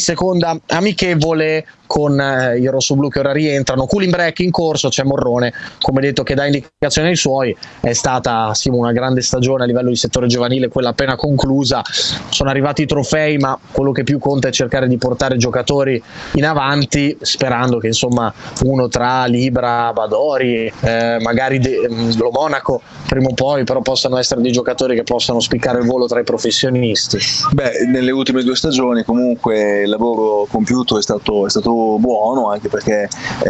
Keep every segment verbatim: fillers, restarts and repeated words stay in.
seconda amichevole con eh, i rossoblù che ora rientrano. Cooling break in corso, c'è Morrone, come detto, che dà indicazioni ai suoi. È stata sì, una grande stagione a livello di settore giovanile, quella appena conclusa. Sono arrivati i trofei, ma quello che più conta è cercare di portare giocatori in avanti, sperando che insomma uno tra Libra, Badori, eh, magari de- lo Monaco prima o poi però possano essere dei giocatori che possano spiccare il volo tra i professionisti. Beh, nelle ultime due stagioni comunque il lavoro compiuto è stato, è stato buono, anche perché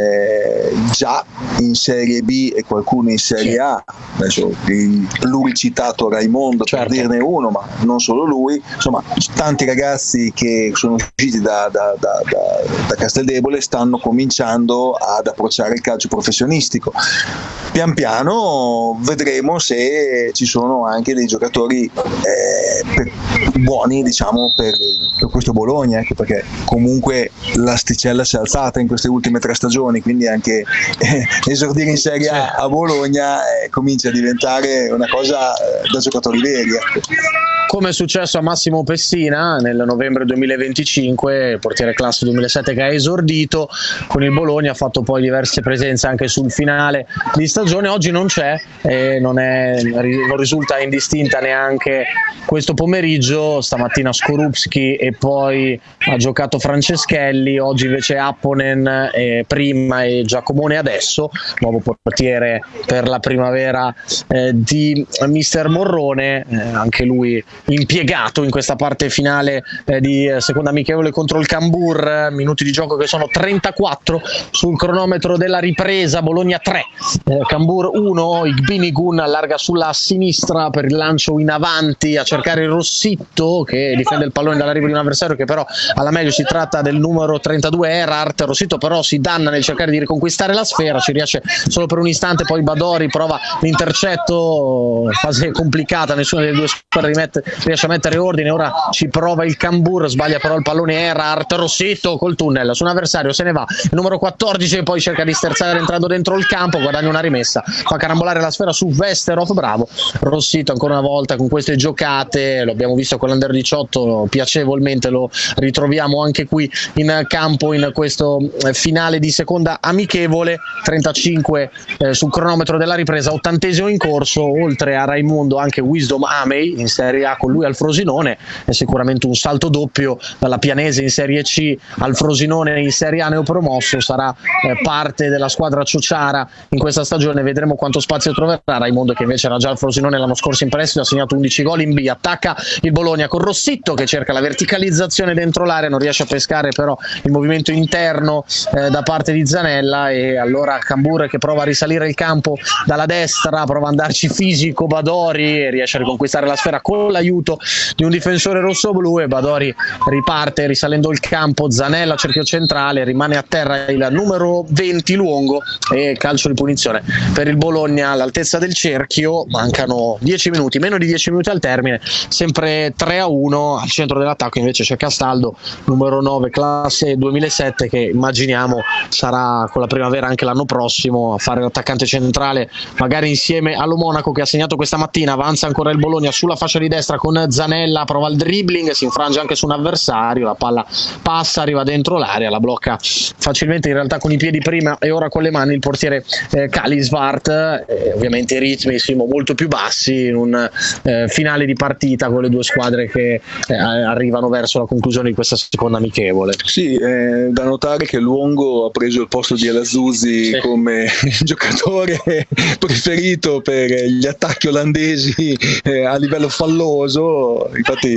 eh, già in Serie B e qualcuno in Serie A, adesso il pluricitato Raimondo, certo, per dirne uno, ma non solo lui, insomma tanti ragazzi che sono usciti da, da, da, da, da Casteldebole stanno cominciando ad approcciare il calcio professionistico. Pian piano vedremo se ci sono anche dei giocatori eh, per, buoni, diciamo, per, per questo Bologna, ecco, perché comunque l'asticella si è alzata in queste ultime tre stagioni, quindi anche eh, esordire in Serie A a Bologna eh, comincia a diventare una cosa eh, da giocatori veri, ecco. Come è successo a Massimo Pessina nel novembre duemilaventicinque, il portiere classe duemilasette che ha esordito con il Bologna, ha fatto poi diverse presenze anche sul finale di stagione. Oggi non c'è, e non, è, non risulta indistinta neanche questo pomeriggio. Stamattina Skorupski e poi ha giocato Franceschelli, oggi invece Apponen eh, prima e Giacomone adesso, nuovo portiere per la primavera eh, di mister Morrone, eh, anche lui impiegato in questa parte finale eh, di eh, seconda amichevole contro il Cambur. Minuti di gioco che sono trentaquattro sul cronometro della ripresa. Bologna tre, eh, Cambur uno. Igbinigun allarga sulla sinistra per il lancio in avanti a cercare il Rossitto che difende il pallone dall'arrivo di un avversario che però alla meglio si tratta del numero trentadue Erhardt. Rossitto però si danna nel cercare di riconquistare la sfera, ci riesce solo per un istante, poi Badori prova l'intercetto, fase complicata, nessuna delle due squadre rimette riesce a mettere ordine. Ora ci prova il Cambur, sbaglia però il pallone Erhardt. Rossitto col tunnel su un avversario, se ne va il numero quattordici e poi cerca di sterzare entrando dentro il campo, guadagna una rimessa, fa carambolare la sfera su Vesterov. Bravo Rossitto ancora una volta con queste giocate, lo abbiamo visto con l'Under diciotto piacevolmente, lo ritroviamo anche qui in campo in questo finale di seconda amichevole. trentacinque eh, sul cronometro della ripresa, ottantesimo in corso. Oltre a Raimondo anche Wisdom Amey in Serie A, con lui al Frosinone, è sicuramente un salto doppio dalla Pianese in Serie C al Frosinone in Serie A neopromosso. Sarà eh, parte della squadra ciociara in questa stagione, vedremo quanto spazio troverà. Raimondo, che invece era già al Frosinone l'anno scorso in prestito, ha segnato undici gol in B. Attacca il Bologna con Rossitto che cerca la verticalizzazione dentro l'area, non riesce a pescare però il movimento interno eh, da parte di Zanella, e allora Cambur che prova a risalire il campo dalla destra, prova ad andarci fisico Badori e riesce a riconquistare la sfera con l'aiuto di un difensore rossoblu, e Badori riparte risalendo il campo. Zanella cerchio centrale, rimane a terra il numero venti Luongo e calcio di punizione per il Bologna all'altezza del cerchio. Mancano dieci minuti, meno di dieci minuti al termine, sempre tre a uno. Al centro dell'attacco invece c'è Castaldo, numero nove classe duemilasette, che immaginiamo sarà con la primavera anche l'anno prossimo a fare l'attaccante centrale, magari insieme allo Monaco che ha segnato questa mattina. Avanza ancora il Bologna sulla fascia di destra con Zanella, prova il dribbling, si infrange anche su un avversario, la palla passa, arriva dentro l'area, la blocca facilmente in realtà con i piedi prima e ora con le mani il portiere eh, Kalisvart. Eh, ovviamente i ritmi sono molto più bassi in un eh, finale di partita con le due squadre che eh, arrivano verso la conclusione di questa seconda amichevole. Sì, eh, da notare che Luongo ha preso il posto di Elazuzzi sì. come giocatore preferito per gli attacchi olandesi eh, a livello falloso. Infatti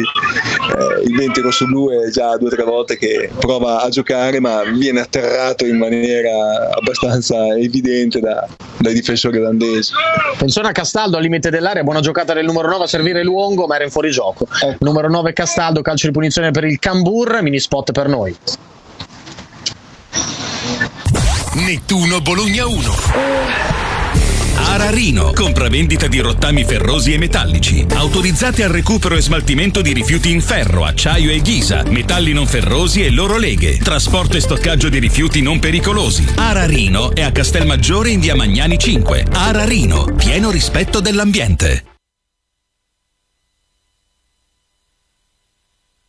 eh, il venti rossoblu è già due o tre volte che prova a giocare, ma viene atterrato in maniera abbastanza evidente da, dai difensori olandesi. Attenzione a Castaldo al limite dell'area, buona giocata del numero nove a servire Luongo, ma era in fuorigioco. Eh. Numero nove Castaldo, calcio di punizione per il Cambur, mini spot per noi. Nettuno Bologna uno. Ararino, compravendita di rottami ferrosi e metallici, autorizzati al recupero e smaltimento di rifiuti in ferro, acciaio e ghisa, metalli non ferrosi e loro leghe, trasporto e stoccaggio di rifiuti non pericolosi. Ararino è a Castelmaggiore in via Magnani cinque. Ararino, pieno rispetto dell'ambiente.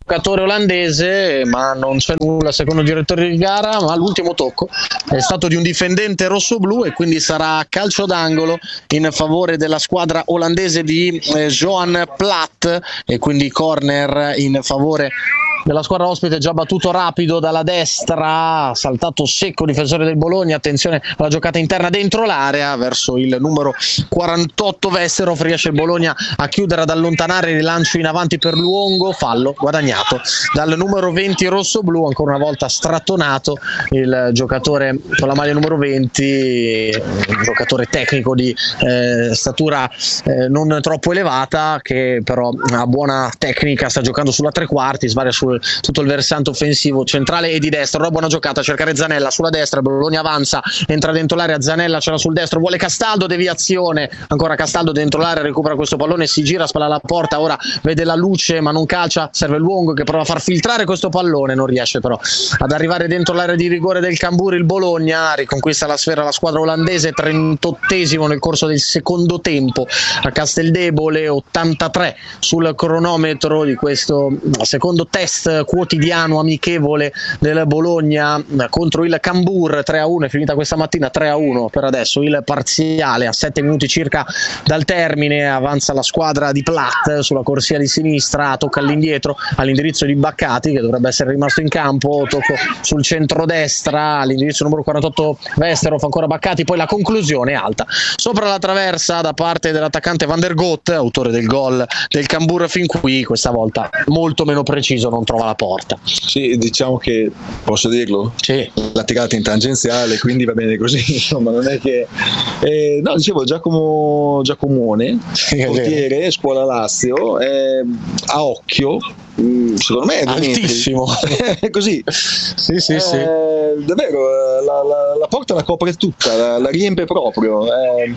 giocatore olandese, ma non c'è nulla secondo il direttore di gara, ma l'ultimo tocco è stato di un difendente rossoblu e quindi sarà calcio d'angolo in favore della squadra olandese di eh, Johan Platt, e quindi corner in favore della squadra ospite. Già battuto rapido dalla destra, saltato secco difensore del Bologna, attenzione alla giocata interna dentro l'area verso il numero quarantotto Vesterov, riesce il Bologna a chiudere, ad allontanare, rilancio in avanti per Luongo, fallo guadagnato dal numero venti rossoblu, ancora una volta strattonato il giocatore con la maglia numero venti, un giocatore tecnico di eh, statura eh, non troppo elevata, che però ha buona tecnica, sta giocando sulla tre quarti, svaria su tutto il versante offensivo centrale e di destra. Una buona giocata a cercare Zanella sulla destra, Bologna avanza, entra dentro l'area, Zanella c'era sul destro, vuole Castaldo, deviazione, ancora Castaldo dentro l'area, recupera questo pallone, si gira, spalla alla porta, ora vede la luce ma non calcia, serve Luongo che prova a far filtrare questo pallone, non riesce però ad arrivare dentro l'area di rigore del Cambur. Il Bologna riconquista la sfera, la squadra olandese, trentottesimo nel corso del secondo tempo a Casteldebole, ottantatré sul cronometro di questo secondo test quotidiano amichevole del Bologna contro il Cambur. Tre a uno è finita questa mattina, tre a uno per adesso il parziale, a sette minuti circa dal termine. Avanza la squadra di Platt sulla corsia di sinistra, tocca all'indietro all'indirizzo di Baccati che dovrebbe essere rimasto in campo, tocco sul centrodestra all'indirizzo numero quarantotto Vesterov, ancora Baccati, poi la conclusione alta sopra la traversa da parte dell'attaccante Van der Goot, autore del gol del Cambur fin qui, questa volta molto meno preciso, non trova la porta. Sì, diciamo che, posso dirlo? Sì. L'ha tirata in tangenziale, quindi va bene così, insomma, non è che eh, no, dicevo Giacomo Giacomone, sì, portiere, scuola Lazio, eh, a occhio, secondo me è altissimo. Così. Sì, sì, eh, sì. Davvero, la, la, la porta la copre tutta, la, la riempie proprio. Eh.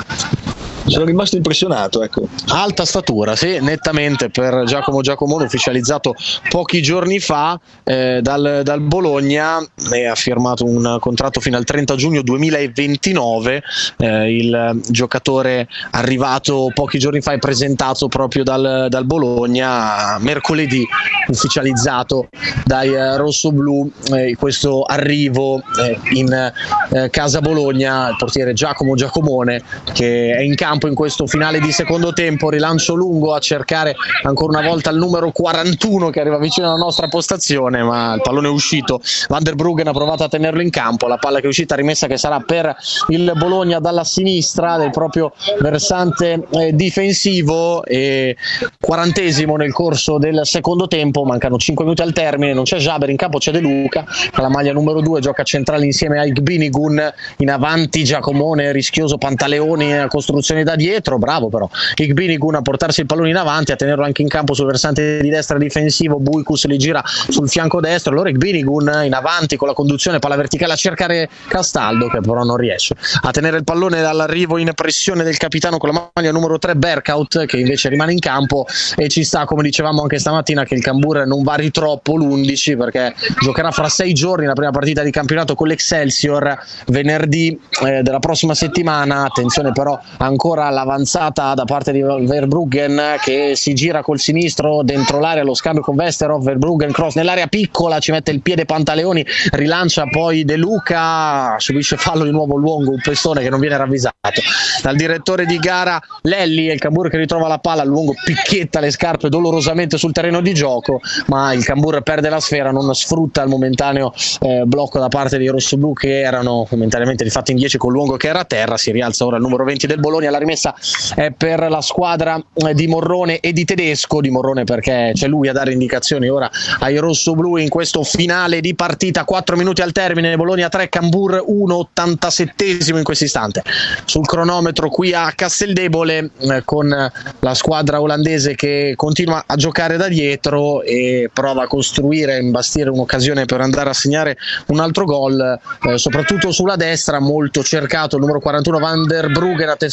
Sono rimasto impressionato, ecco. Alta statura, sì, nettamente per Giacomo Giacomone, ufficializzato pochi giorni fa eh, dal, dal Bologna, e ha firmato un contratto fino al trenta giugno duemilaventinove. Eh, il giocatore arrivato pochi giorni fa e presentato proprio dal, dal Bologna, mercoledì ufficializzato dai eh, rossoblu. Eh, questo arrivo eh, in eh, casa Bologna, il portiere Giacomo Giacomone, che è in campo in questo finale di secondo tempo. Rilancio lungo a cercare ancora una volta il numero quarantuno che arriva vicino alla nostra postazione, ma il pallone è uscito. Van der Bruggen ha provato a tenerlo in campo, la palla che è uscita, rimessa che sarà per il Bologna dalla sinistra del proprio versante eh, difensivo. E quarantesimo nel corso del secondo tempo, mancano cinque minuti al termine, non c'è Jaber in campo, c'è De Luca con la maglia numero due, gioca centrale insieme a Igbinigun, in avanti Giacomone, rischioso Pantaleoni a costruzione da dietro, bravo però Igbinigun a portarsi il pallone in avanti, a tenerlo anche in campo sul versante di destra difensivo. Buicus li gira sul fianco destro, allora Igbinigun in avanti con la conduzione, palla verticale a cercare Castaldo che però non riesce a tenere il pallone dall'arrivo in pressione del capitano con la maglia numero tre Berkhout, che invece rimane in campo. E ci sta, come dicevamo anche stamattina, che il Cambur non vari troppo l'undici, perché giocherà fra sei giorni la prima partita di campionato con l'Excelsior, venerdì eh, della prossima settimana. Attenzione però ancora all'avanzata da parte di Verbruggen, che si gira col sinistro dentro l'area, lo scambio con Vesterov, Verbruggen cross nell'area piccola, ci mette il piede Pantaleoni, rilancia poi De Luca, subisce fallo di nuovo Luongo, un pestone che non viene ravvisato dal direttore di gara Lelli. E il Cambur che ritrova la palla, Luongo picchietta le scarpe dolorosamente sul terreno di gioco, ma il Cambur perde la sfera, non sfrutta il momentaneo eh, blocco da parte dei rossoblu, che erano momentaneamente di fatto in dieci con Luongo che era a terra. Si rialza ora il numero venti del Bologna, la rimessa è per la squadra di Morrone e di Tedesco. Di Morrone perché c'è lui a dare indicazioni ora ai rossoblu in questo finale di partita. Quattro minuti al termine, Bologna tre Cambur uno, ottantasettesimo in questo istante sul cronometro qui a Casteldebole, eh, con la squadra olandese che continua a giocare da dietro e prova a costruire, a imbastire un'occasione per andare a segnare un altro gol, eh, soprattutto sulla destra, molto cercato il numero quarantuno Van der Bruggen. Attenzione perché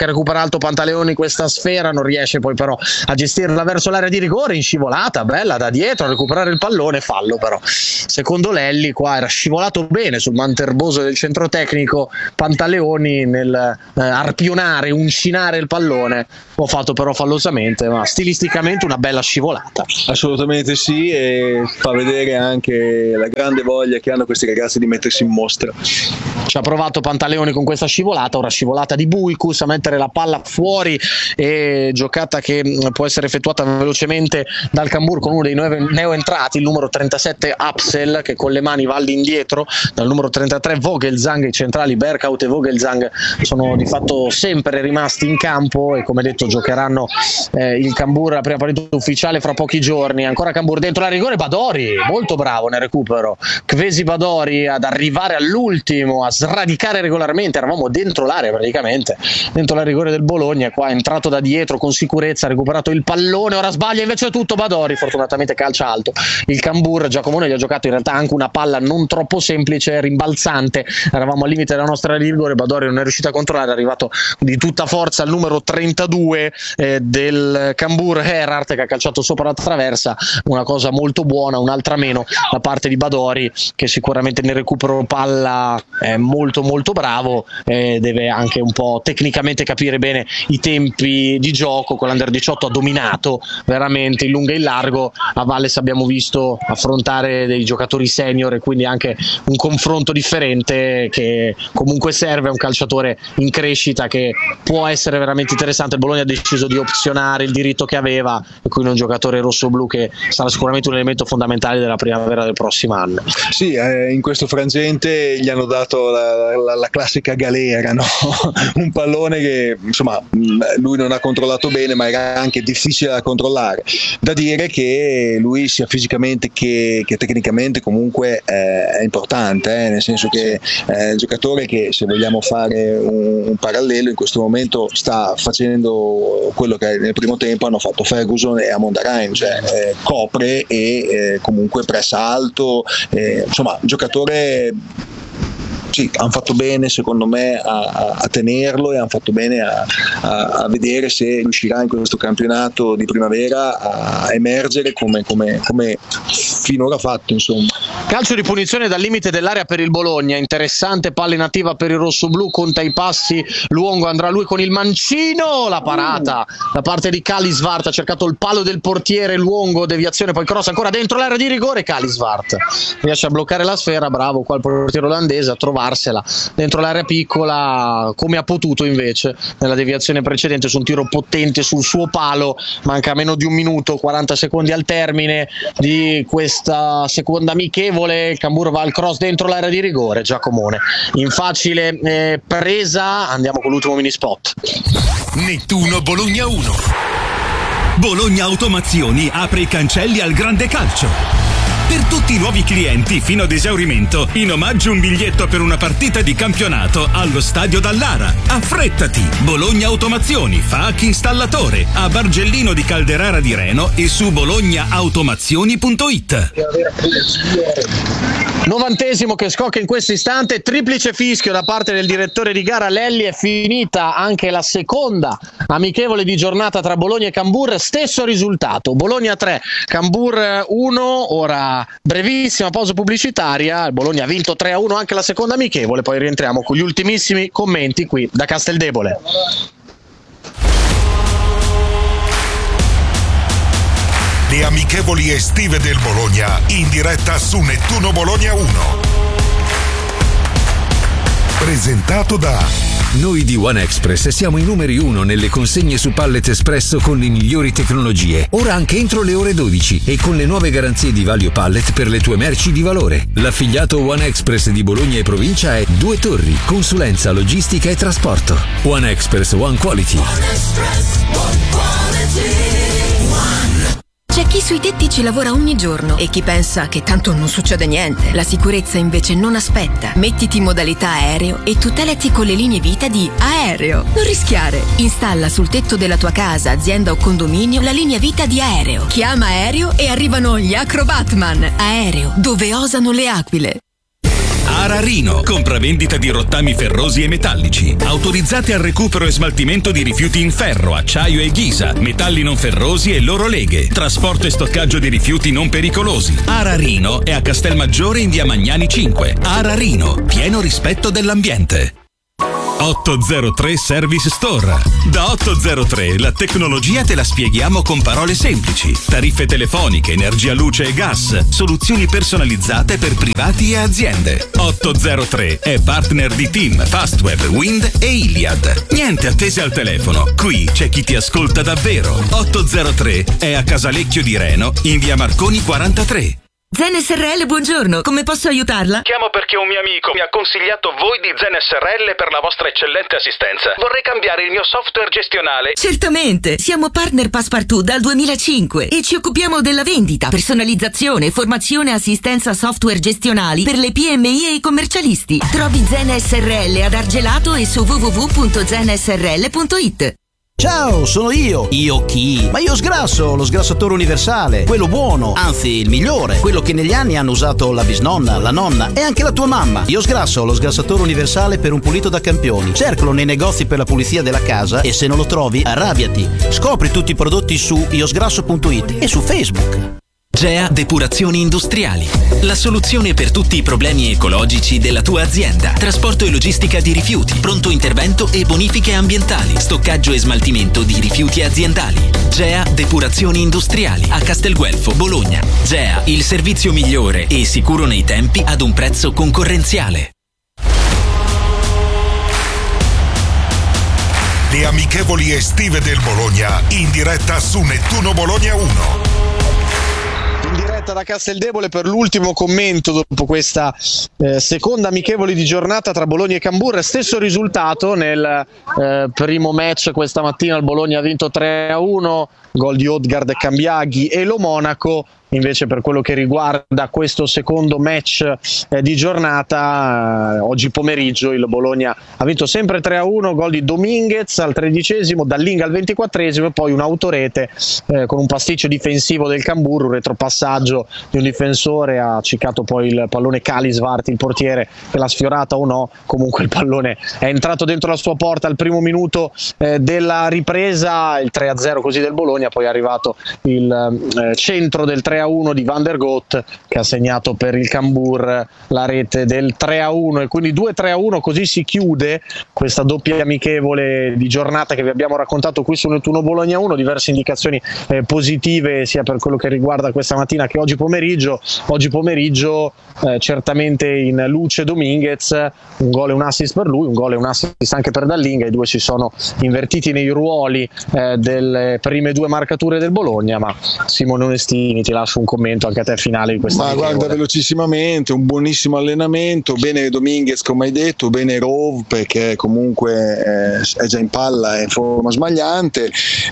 recupera Alto Pantaleoni questa sfera, non riesce poi però a gestirla verso l'area di rigore, in scivolata bella da dietro a recuperare il pallone, fallo però secondo Lelli. Qua era scivolato bene sul manterboso del centro tecnico Pantaleoni nel eh, arpionare, uncinare il pallone, ho fatto però fallosamente, ma stilisticamente una bella scivolata. Assolutamente sì, e fa vedere anche la grande voglia che hanno questi ragazzi di mettersi in mostra. Ci ha provato Pantaleoni con questa scivolata, ora scivolata di Buicus a mettere la palla fuori, e giocata che può essere effettuata velocemente dal Cambur con uno dei neoentrati, il numero trentasette Apsel, che con le mani va all'indietro, dal numero trentatré Vogelsang. I centrali Berghaut e Vogelsang sono di fatto sempre rimasti in campo e come detto giocheranno eh, il Cambur la prima partita ufficiale fra pochi giorni. Ancora Cambur dentro la rigore, Badori molto bravo nel recupero, Kvesi Badori ad arrivare all'ultimo, a sradicare regolarmente, eravamo dentro l'area praticamente, dentro la rigore del Bologna, qua è entrato da dietro con sicurezza, ha recuperato il pallone, ora sbaglia invece tutto Badori, fortunatamente calcia alto il Cambur. Giacomone gli ha giocato in realtà anche una palla non troppo semplice, rimbalzante, eravamo al limite della nostra rigore, Badori non è riuscito a controllare, è arrivato di tutta forza al numero trentadue eh, del Cambur, Herart, che ha calciato sopra la traversa, una cosa molto buona, un'altra meno da parte di Badori, che sicuramente nel recupero palla è molto molto bravo, eh, deve anche un po' tecnicamente capire bene i tempi di gioco. Con l'Under diciotto ha dominato veramente in lungo e in largo, a Valles abbiamo visto affrontare dei giocatori senior e quindi anche un confronto differente che comunque serve a un calciatore in crescita che può essere veramente interessante. Il Bologna ha deciso di opzionare il diritto che aveva e quindi un giocatore rossoblu che sarà sicuramente un elemento fondamentale della primavera del prossimo anno. Sì, eh, in questo frangente gli hanno dato la, la, la classica galera, no? Un pallone che insomma lui non ha controllato bene, ma era anche difficile da controllare. Da dire che lui sia fisicamente che, che tecnicamente comunque eh, è importante, eh, nel senso che è un giocatore che, se vogliamo fare un, un parallelo, in questo momento sta facendo quello che nel primo tempo hanno fatto Ferguson e Amondarain, cioè eh, copre e eh, comunque pressa alto, eh, insomma giocatore. Sì, hanno fatto bene secondo me a, a tenerlo e hanno fatto bene a, a, a vedere se riuscirà in questo campionato di primavera a emergere come, come, come finora fatto, insomma. Calcio di punizione dal limite dell'area per il Bologna, interessante palla inattiva per il rossoblu, conta i passi Luongo, andrà lui con il mancino, la parata da parte di Kalisvart, ha cercato il palo del portiere Luongo, deviazione, poi cross ancora dentro l'area di rigore, Kalisvart riesce a bloccare la sfera, bravo qua il portiere olandese a trovarsela dentro l'area piccola come ha potuto. Invece nella deviazione precedente su un tiro potente sul suo palo, manca meno di un minuto, quaranta secondi al termine di questa seconda amichevole, il Cambur va al cross dentro l'area di rigore, Giacomone in facile eh, presa. Andiamo con l'ultimo mini spot. Nettuno Bologna uno. Bologna Automazioni apre i cancelli al grande calcio. Per tutti i nuovi clienti fino ad esaurimento, in omaggio un biglietto per una partita di campionato allo Stadio Dallara. Affrettati! Bologna Automazioni fa anche installatore a Bargellino di Calderara di Reno e su bologna automazioni punto it. Novantesimo che scocca in questo istante, triplice fischio da parte del direttore di gara Lelli, è finita anche la seconda amichevole di giornata tra Bologna e Cambur, stesso risultato, Bologna tre, Cambur uno, ora brevissima pausa pubblicitaria, il Bologna ha vinto tre a uno anche la seconda amichevole, poi rientriamo con gli ultimissimi commenti qui da Casteldebole. Le amichevoli estive del Bologna in diretta su Nettuno Bologna uno. Presentato da... Noi di One Express siamo i numeri uno nelle consegne su Pallet Espresso con le migliori tecnologie. Ora anche entro le ore dodici e con le nuove garanzie di Valio Pallet per le tue merci di valore. L'affiliato One Express di Bologna e provincia è Due Torri, consulenza, logistica e trasporto. One Express, One Quality. One Express, One Quality. C'è chi sui tetti ci lavora ogni giorno e chi pensa che tanto non succede niente. La sicurezza invece non aspetta. Mettiti in modalità aereo e tutelati con le linee vita di Aereo. Non rischiare. Installa sul tetto della tua casa, azienda o condominio la linea vita di Aereo. Chiama Aereo e arrivano gli Acrobatman. Aereo, dove osano le aquile. Ararino, compravendita di rottami ferrosi e metallici, autorizzati al recupero e smaltimento di rifiuti in ferro, acciaio e ghisa, metalli non ferrosi e loro leghe, trasporto e stoccaggio di rifiuti non pericolosi. Ararino è a Castelmaggiore in via Magnani cinque. Ararino, pieno rispetto dell'ambiente. ottocentotre Service Store. Da ottocentotre la tecnologia te la spieghiamo con parole semplici. Tariffe telefoniche, energia, luce e gas, soluzioni personalizzate per privati e aziende. ottocentotre è partner di Team, Fastweb, Wind e Iliad. Niente attese al telefono, qui c'è chi ti ascolta davvero. ottocentotre è a Casalecchio di Reno in via Marconi quarantatré. Zen S R L, buongiorno, come posso aiutarla? Chiamo perché un mio amico mi ha consigliato voi di Zen S R L per la vostra eccellente assistenza. Vorrei cambiare il mio software gestionale. Certamente, siamo partner Passepartout dal duemilacinque e ci occupiamo della vendita, personalizzazione, formazione e assistenza software gestionali per le P M I e i commercialisti. Trovi Zen S R L ad Argelato e su w w w punto zen s r l punto i t. Ciao, sono io. Io chi? Ma io sgrasso, lo sgrassatore universale, quello buono, anzi il migliore, quello che negli anni hanno usato la bisnonna, la nonna e anche la tua mamma. Io sgrasso, lo sgrassatore universale per un pulito da campioni. Cercalo nei negozi per la pulizia della casa e se non lo trovi, arrabbiati. Scopri tutti i prodotti su io sgrasso punto i t e su Facebook. Gea Depurazioni Industriali, la soluzione per tutti i problemi ecologici della tua azienda. Trasporto e logistica di rifiuti, pronto intervento e bonifiche ambientali, stoccaggio e smaltimento di rifiuti aziendali. Gea Depurazioni Industriali a Castelguelfo, Bologna. Gea, il servizio migliore e sicuro nei tempi ad un prezzo concorrenziale. Le amichevoli estive del Bologna in diretta su Nettuno Bologna uno. In diretta da Casteldebole per l'ultimo commento dopo questa eh, seconda amichevole di giornata tra Bologna e Cambur. Stesso risultato nel eh, primo match questa mattina, il Bologna ha vinto tre a uno, gol di Odgard, Cambiaghi e Lo Monaco. Invece per quello che riguarda questo secondo match eh, di giornata, eh, oggi pomeriggio il Bologna ha vinto sempre tre a uno, gol di Dominguez al tredicesimo, Dallinga al ventiquattresimo e poi un'autorete eh, con un pasticcio difensivo del Cambur, un retropassaggio di un difensore, ha ciccato poi il pallone Kalisvart, il portiere, che l'ha sfiorata o no, comunque il pallone è entrato dentro la sua porta al primo minuto eh, della ripresa, il tre a zero così del Bologna, poi è arrivato il eh, centro del tre a uno di Van der Goot che ha segnato per il Cambur la rete del tre a uno e quindi due tre a uno, così si chiude questa doppia amichevole di giornata che vi abbiamo raccontato qui su Nettuno Bologna uno. Diverse indicazioni eh, positive sia per quello che riguarda questa mattina che oggi pomeriggio. Oggi pomeriggio eh, certamente in luce Dominguez, un gol e un assist per lui, un gol e un assist anche per Dallinga, i due si sono invertiti nei ruoli eh, delle prime due marcature del Bologna. Ma Simone Onestini, ti lascio un commento anche a te finale di questa. Ma guarda, velocissimamente, un buonissimo allenamento, bene Dominguez come hai detto, bene Rove perché comunque eh, è già in palla, è in forma smagliante,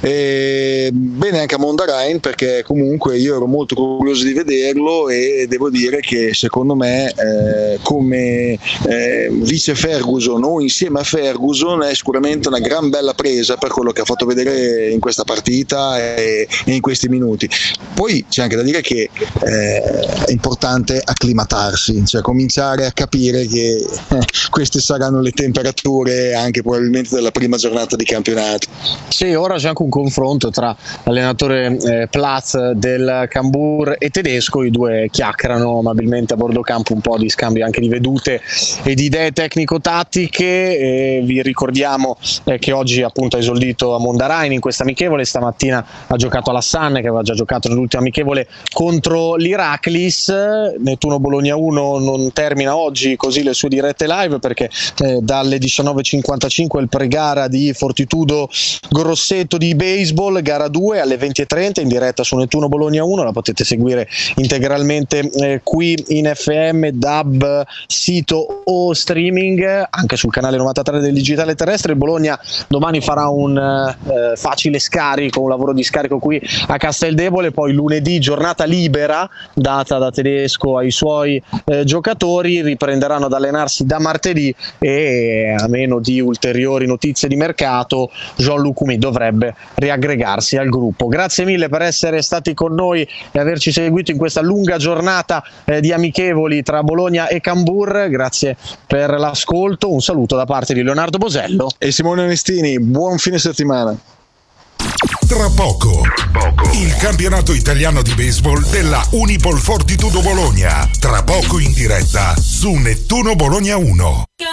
e bene anche a Mondarain perché comunque io ero molto curioso di vederlo e devo dire che secondo me eh, come eh, vice Ferguson o insieme a Ferguson è sicuramente una gran bella presa per quello che ha fatto vedere in questa partita e, e in questi minuti. Poi c'è anche da dire che eh, è importante acclimatarsi, cioè cominciare a capire che eh, queste saranno le temperature anche probabilmente della prima giornata di campionato. Sì, ora c'è anche un confronto tra l'allenatore eh, Platz del Cambur e Tedesco, i due chiacchierano amabilmente a bordo campo, un po' di scambio anche di vedute e di idee tecnico-tattiche. E vi ricordiamo eh, che oggi appunto ha esordito a Mondarain in questa amichevole, stamattina ha giocato alla Sanne che aveva già giocato nell'ultima amichevole contro l'Iraklis. Nettuno Bologna uno non termina oggi così le sue dirette live perché eh, dalle diciannove e cinquantacinque il pregara di Fortitudo Grosseto di baseball, gara due alle venti e trenta in diretta su Nettuno Bologna uno, la potete seguire integralmente eh, qui in F M, D A B, sito o streaming anche sul canale novantatré del digitale terrestre. Il Bologna domani farà un eh, facile scarico, un lavoro di scarico qui a Casteldebole, poi lunedì giornata giornata libera data da Tedesco ai suoi eh, giocatori, riprenderanno ad allenarsi da martedì e a meno di ulteriori notizie di mercato Jean-Luc Coumi dovrebbe riaggregarsi al gruppo. Grazie mille per essere stati con noi e averci seguito in questa lunga giornata eh, di amichevoli tra Bologna e Cambur. Grazie per l'ascolto, un saluto da parte di Leonardo Bosello e Simone Onestini, buon fine settimana. Tra poco, il campionato italiano di baseball della Unipol Fortitudo Bologna. Tra poco in diretta su Nettuno Bologna uno.